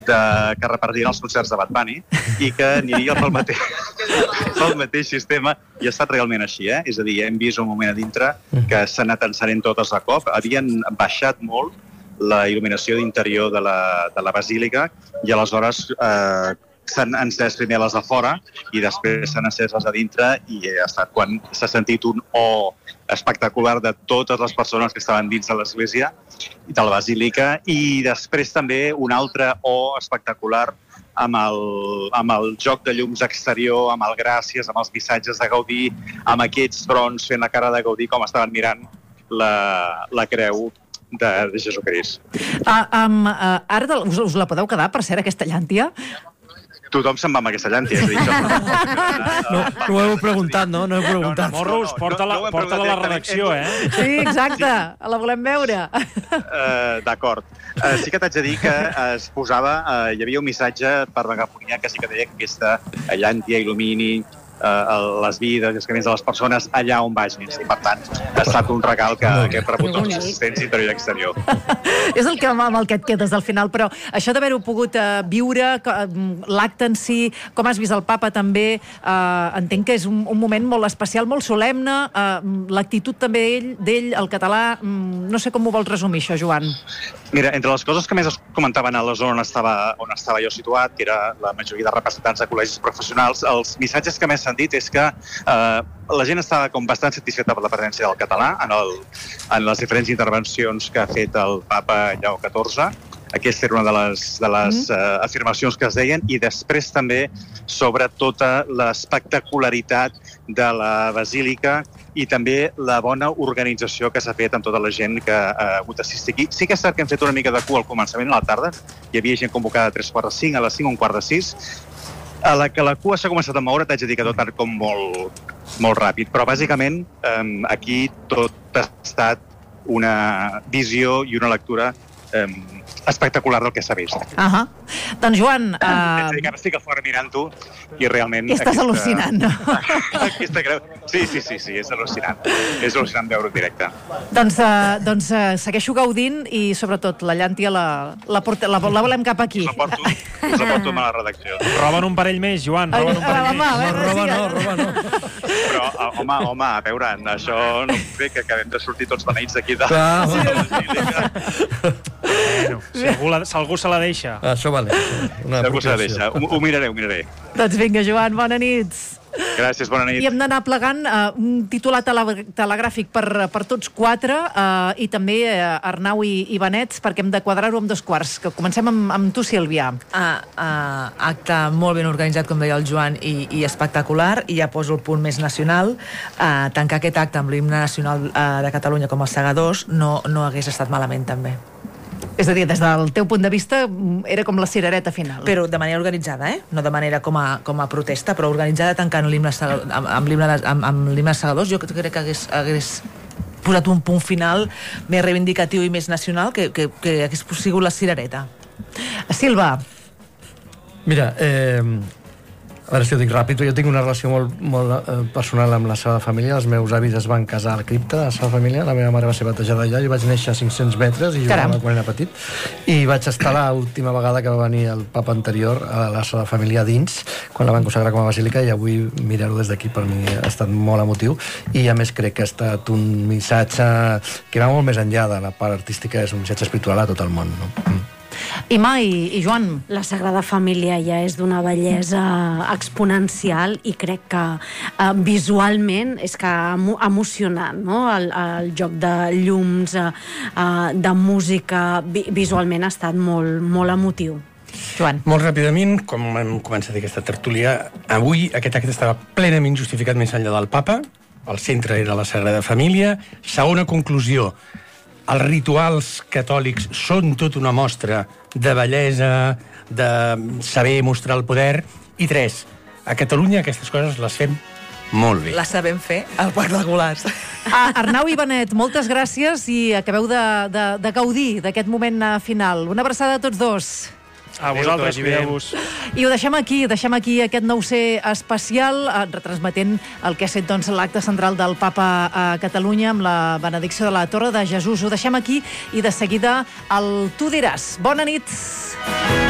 que repartien els concerts de Bad Bunny i que aniria pel mateix sistema, i ha estat realment així, És a dir, hem vist un moment a dintre que s'han anat encenent totes a cop, havien baixat molt la il·luminació d'interior de la basílica i aleshores s'han encès primer les de fora i després s'han encès les de dintre, i ha estat quan s'ha sentit un espectacular de totes les persones que estaven dins de l'església i de la basílica, i després també un altre espectacular amb el joc de llums exterior, amb el gràcies, amb els missatges de Gaudí, amb aquests drons fent la cara de Gaudí com estaven mirant la creu de Jesucrist. Ara us la podeu quedar, per cert, aquesta llàntia? Tothom se'n va amb aquesta llàntia. No ho heu preguntat, no? No heu preguntat. Morros, porta-la a la redacció, Sí, exacte, la volem veure. D'acord. Sí que t'haig de dir que es posava, hi havia un missatge per megafonia que sí que deia que aquesta llàntia il·lumini les vides i els camins de les persones allà on vagin. I, per tant, ha estat un regal que hem rebut tots els assistents interior i exterior. És amb el que et quedes al final, però això d'haver-ho pogut viure, l'acte en si, com has vist el papa també, entenc que és un moment molt especial, molt solemne, l'actitud també d'ell, el català, no sé com ho vols resumir això, Joan. Mira, entre les coses que més es comentaven a la zona on estava jo situat, que era la majoria de representants de col·legis professionals, els missatges que més s'han dit és que la gent estava com bastant satisfeta per la presència del català en les diferents intervencions que ha fet el papa Lleó XIV. Aquesta era una de les afirmacions que es deien, i després també sobre tota l'espectacularitat de la basílica i també la bona organització que s'ha fet amb tota la gent que ha hagut d'assistir aquí. Sí que és cert que hem fet una mica de cua al començament, a la tarda. Hi havia gent convocada a 3:45, a les 5:15. A la que la cua s'ha començat a moure, t'haig de dir que tot ha anat com molt ràpid. Però, bàsicament, aquí tot ha estat una visió i una lectura espectacular del que s'ha vist. Doncs, Joan... Ara estic a fora mirant-ho i realment... I estàs al·lucinant, no? Sí, és al·lucinant. És al·lucinant veure-ho en directe. Doncs segueixo gaudint i, sobretot, la llàntia la volem cap aquí. Us la porto a la redacció. Roben un parell més, Joan, roben un parell més. Roba no. Però, home, a veure, això no puc fer que acabem de sortir tots beneïts d'aquí de... Bueno, si algú se la deixa. Això vale. Algú se la deixa. Ho miraré. Doncs vinga, Joan, bona nit. Gràcies, bona nit. I hem d'anar plegant un titular telegràfic per tots quatre, i també Arnau i Benet, perquè hem de quadrar-ho amb 2:15. Que comencem amb tu, Sílvia. Acte molt ben organitzat, com deia el Joan, i espectacular, i ja poso el punt més nacional. Tancar aquest acte amb l'himne nacional de Catalunya com els segadors no hagués estat malament, també. És a dir, des del teu punt de vista, era com la cirereta final. Però de manera organitzada, no de manera com a protesta, però organitzada, tancant amb l'himne segadors. Jo crec que hagués posat un punt final més reivindicatiu i més nacional que hagués sigut la cirereta. Silva. Mira, a veure si ho dic ràpid, jo tinc una relació molt personal amb la seva família. Els meus avis es van casar a la cripta de la seva família, la meva mare va ser batejada allà, jo vaig néixer a 500 metres i jugava quan era petit, i vaig estar l'última vegada que va venir el papa anterior a la seva família dins, quan la van consagrar com a basílica, i avui mirar-ho des d'aquí per mi ha estat molt emotiu, i a més crec que ha estat un missatge que va molt més enllà de la part artística, és un missatge espiritual a tot el món, no? Imma i Joan. La Sagrada Família ja és d'una bellesa exponencial, i crec que visualment és que ha emocionat, no? El joc de llums, de música, visualment ha estat molt emotiu. Joan. Molt ràpidament, com hem començat aquesta tertúlia, avui aquest acte estava plenament justificat més enllà del papa, el centre era la Sagrada Família. Segona conclusió, els rituals catòlics són tot una mostra de bellesa, de saber mostrar el poder. I 3, a Catalunya aquestes coses les fem molt bé. Les sabem fer al Parc de Golars. Arnau i Benet, moltes gràcies, i acabeu de gaudir d'aquest moment final. Una abraçada a tots dos. A vosaltres, cuideu-vos. I ho deixem aquí aquest 9C especial, retransmetent el que ha estat l'acte central del papa a Catalunya amb la benedicció de la Torre de Jesús. Ho deixem aquí i de seguida el Tu diràs. Bona nit.